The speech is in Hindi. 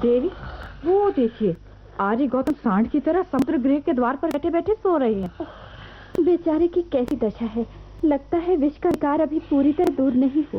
देवी, वो देखिए, आर्य गौतम सांड की तरह समुद्र गृह के द्वार पर बैठे बैठे सो रहे हैं। बेचारे की कैसी दशा है। लगता है विष का विकार अभी पूरी तरह दूर नहीं हुआ।